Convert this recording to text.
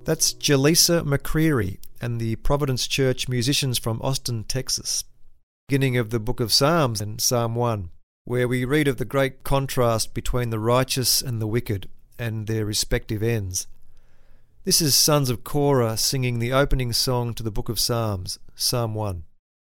That's Jaleesa McCreary and the Providence Church musicians from Austin, Texas. Beginning of the book of Psalms in Psalm 1, where we read of the great contrast between the righteous and the wicked and their respective ends. This is Sons of Korah singing the opening song to the book of Psalms, Psalm 1.